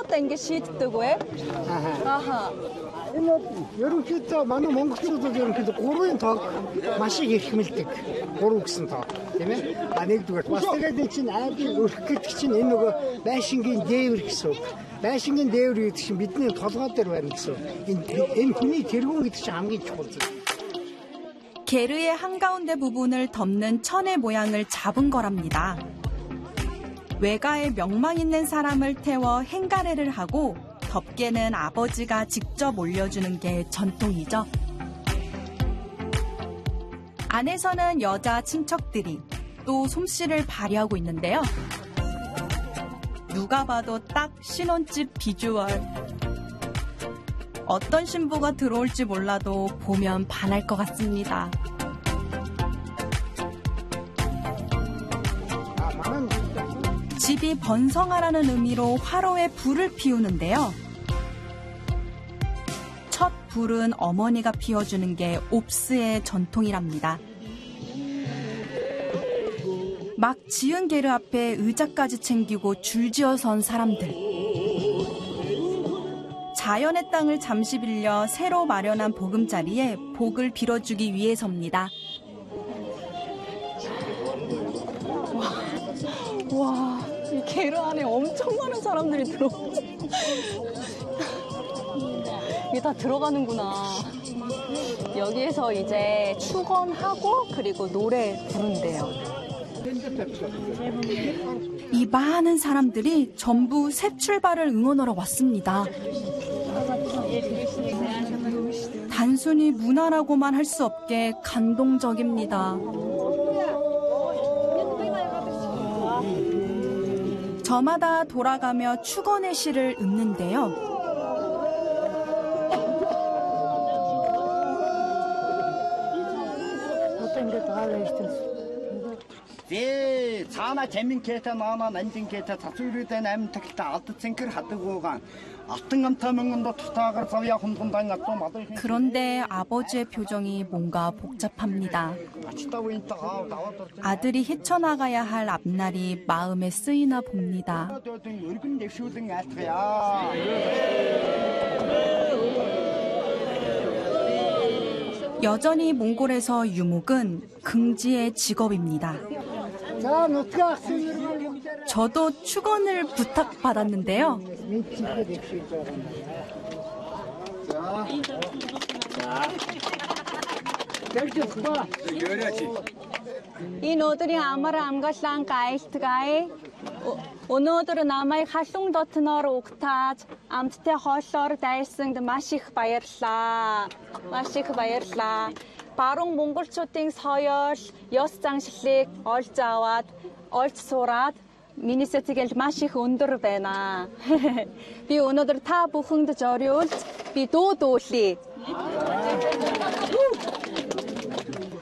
та ингэ шийддэг вэ? Ааха. Энэ ерөнхийдөө манай монголчуудад ерөнхийдөө 3-ын тоог маш их эрхмэлдэг. 3 гэсэн тоо. Тийм ээ? Нэгдүгээр бас тэгээд энэ чинь айдын өрх гэдэг чинь энэ нөгөө байшингийн дээвэр гэсэн үг. Байшингийн дээвэр гэдэг чинь бидний толгой дээр байна гэсэн. Энэ хүний тэргүүн гэдэг чинь хамгийн чухал зүйл. 게르의 한가운데 부분을 덮는 천의 모양을 잡은 거랍니다. 외가에 명망 있는 사람을 태워 행가래를 하고 덮개는 아버지가 직접 올려주는 게 전통이죠. 안에서는 여자 친척들이 또 솜씨를 발휘하고 있는데요. 누가 봐도 딱 신혼집 비주얼. 어떤 신부가 들어올지 몰라도 보면 반할 것 같습니다. 집이 번성하라는 의미로 화로에 불을 피우는데요. 첫 불은 어머니가 피워주는 게 옵스의 전통이랍니다. 막 지은 게르 앞에 의자까지 챙기고 줄지어 선 사람들. 자연의 땅을 잠시 빌려 새로 마련한 보금자리에 복을 빌어주기 위해서입니다. 와, 이 게르 안에 엄청 많은 사람들이 이게 다 들어가는구나. 여기에서 이제 축원하고 그리고 노래 부른대요. 이 많은 사람들이 전부 새 출발을 응원하러 왔습니다. 단순히 문화라고만 할 수 없게 감동적입니다. 저마다 돌아가며 축원의 시를 읊는데요. цаана жаминкэта наана нанжинкэта цацүрүүдэ 8 тагта алт цэнкэр хадагуугаан алтан амта мөнгөндө tutaaгаар завья хунтундан атуу мадаг. 그런데 아버지의 표정이 뭔가 복잡합니다. 아들이 헤쳐나가야 할 앞날이 마음에 쓰이나 봅니다. 여전히 몽골에서 유목은 긍지의 직업입니다. 저도 축원을 부탁받았는데요. өнөөдрийн амар амгалан гайлтгай. Өнөөдөр намайг халуун дотноор угтааж амттай хооллоор дайсанд маш их баярлаа. Маш их баярлаа. Баруун монголчуудын соёл, ёс заншлыг олж аваад, олж сураад миний сэтгэл маш их өндөр байна. Би өнөөдөр та бүхэнд зориулж би дуу дуулъя.